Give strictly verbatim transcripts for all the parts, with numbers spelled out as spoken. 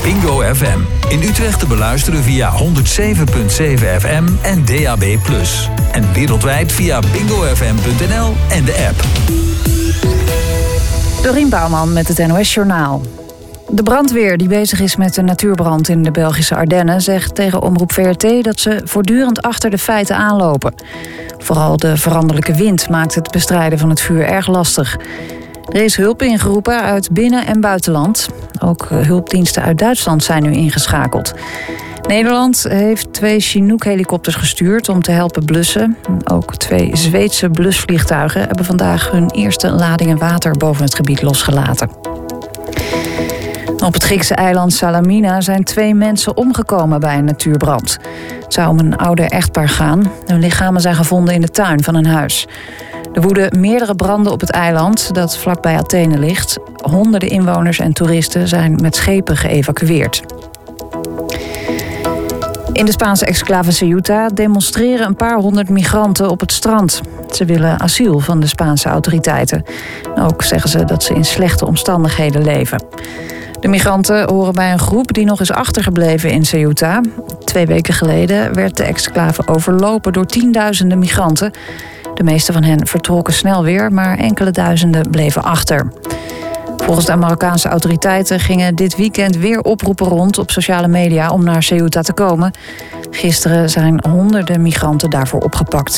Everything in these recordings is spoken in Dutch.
Bingo F M. In Utrecht te beluisteren via honderd zeven komma zeven F M en D A B plus. En wereldwijd via bingo f m punt n l en de app. Dorien Bouwman met het N O S-journaal. De brandweer die bezig is met een natuurbrand in de Belgische Ardennen zegt tegen Omroep V R T dat ze voortdurend achter de feiten aanlopen. Vooral de veranderlijke wind maakt het bestrijden van het vuur erg lastig. Er is hulp ingeroepen uit binnen- en buitenland. Ook hulpdiensten uit Duitsland zijn nu ingeschakeld. Nederland heeft twee Chinook-helikopters gestuurd om te helpen blussen. Ook twee Zweedse blusvliegtuigen hebben vandaag hun eerste ladingen water boven het gebied losgelaten. Op het Griekse eiland Salamina zijn twee mensen omgekomen bij een natuurbrand. Het zou om een ouder echtpaar gaan. Hun lichamen zijn gevonden in de tuin van een huis. Er woeden meerdere branden op het eiland dat vlakbij Athene ligt. Honderden inwoners en toeristen zijn met schepen geëvacueerd. In de Spaanse exclave Ceuta demonstreren een paar honderd migranten op het strand. Ze willen asiel van de Spaanse autoriteiten. Ook zeggen ze dat ze in slechte omstandigheden leven. De migranten horen bij een groep die nog is achtergebleven in Ceuta. Twee weken geleden werd de exclave overlopen door tienduizenden migranten. De meeste van hen vertrokken snel weer, maar enkele duizenden bleven achter. Volgens de Marokkaanse autoriteiten gingen dit weekend weer oproepen rond op sociale media om naar Ceuta te komen. Gisteren zijn honderden migranten daarvoor opgepakt.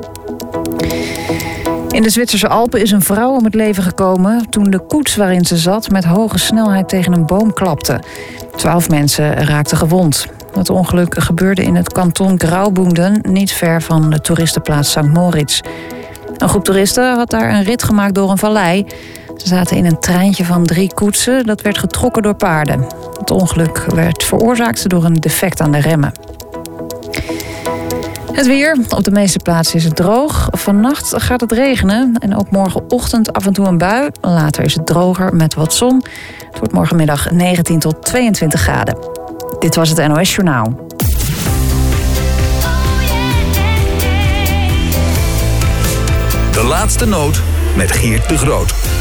In de Zwitserse Alpen is een vrouw om het leven gekomen toen de koets waarin ze zat met hoge snelheid tegen een boom klapte. Twaalf mensen raakten gewond. Het ongeluk gebeurde in het kanton Graubünden, niet ver van de toeristenplaats Sankt Moritz. Een groep toeristen had daar een rit gemaakt door een vallei. Ze zaten in een treintje van drie koetsen dat werd getrokken door paarden. Het ongeluk werd veroorzaakt door een defect aan de remmen. Het weer. Op de meeste plaatsen is het droog. Vannacht gaat het regenen en ook morgenochtend af en toe een bui. Later is het droger met wat zon. Het wordt morgenmiddag negentien tot tweeëntwintig graden. Dit was het N O S-journaal. De laatste noot met Geert de Groot.